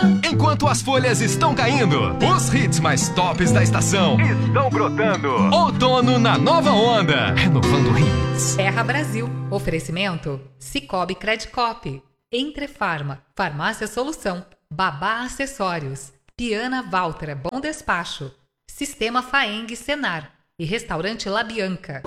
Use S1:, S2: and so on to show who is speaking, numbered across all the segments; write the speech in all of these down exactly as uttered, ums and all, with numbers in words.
S1: Enquanto as folhas estão caindo, os hits mais tops da estação estão brotando. Outono na nova onda, renovando hits.
S2: Terra Brasil. Oferecimento Cicobi Credicop. Entre Farma, Farmácia Solução, Babá Acessórios, Piana Valtra Bom Despacho, Sistema Faeng Senar e Restaurante La Bianca.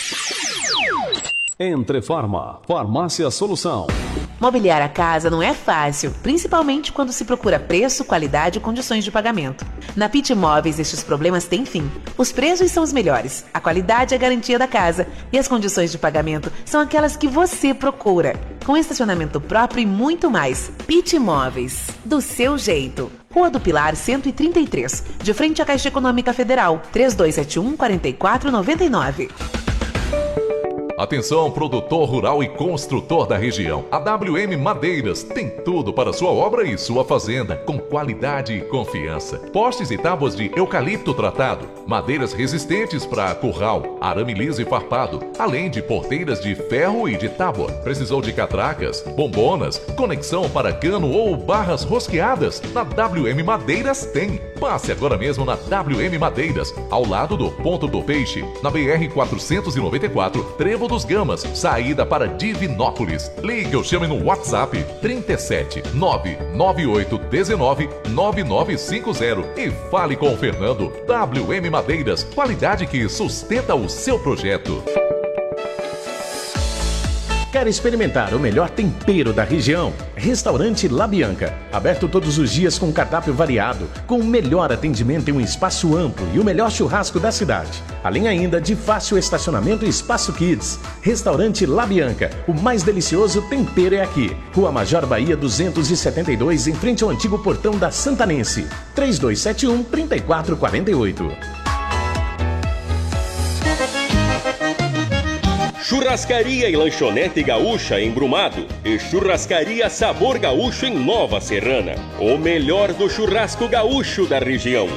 S3: Entre Farma, Farmácia Solução.
S4: Mobiliar a casa não é fácil, principalmente quando se procura preço, qualidade e condições de pagamento. Na Pit Móveis, estes problemas têm fim. Os preços são os melhores, a qualidade é a garantia da casa e as condições de pagamento são aquelas que você procura. Com estacionamento próprio e muito mais. Pit Móveis, do seu jeito. Rua do Pilar cento e trinta e três, de frente à Caixa Econômica Federal, três dois sete um, quatro quatro nove nove.
S5: Atenção, produtor rural e construtor da região. A W M Madeiras tem tudo para sua obra e sua fazenda, com qualidade e confiança. Postes e tábuas de eucalipto tratado, madeiras resistentes para curral, arame liso e farpado, além de porteiras de ferro e de tábua. Precisou de catracas, bombonas, conexão para cano ou barras rosqueadas? Na W M Madeiras tem. Passe agora mesmo na W M Madeiras, ao lado do Ponto do Peixe, na B R quatrocentos e noventa e quatro, Trevo dos Gamas, saída para Divinópolis. Ligue ou chame no WhatsApp trinta e sete, nove nove oito um nove, nove nove cinco zero e fale com o Fernando. W M Madeiras, qualidade que sustenta o seu projeto.
S6: Quer experimentar o melhor tempero da região? Restaurante La Bianca, aberto todos os dias com cardápio variado, com o melhor atendimento em um espaço amplo e o melhor churrasco da cidade. Além ainda de fácil estacionamento e espaço kids. Restaurante La Bianca, o mais delicioso tempero é aqui. Rua Major Bahia duzentos e setenta e dois, em frente ao antigo portão da Santanense. três dois sete um, três quatro quatro oito.
S7: Churrascaria e Lanchonete Gaúcha em Brumado e Churrascaria Sabor Gaúcho em Nova Serrana. O melhor do churrasco gaúcho da região.